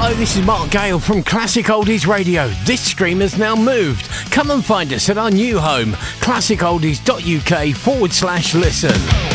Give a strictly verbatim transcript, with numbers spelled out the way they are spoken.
Hi, this is Mark Gale from Classic Oldies Radio. This stream has now moved. Come and find us at our new home, classic oldies dot U K forward slash listen.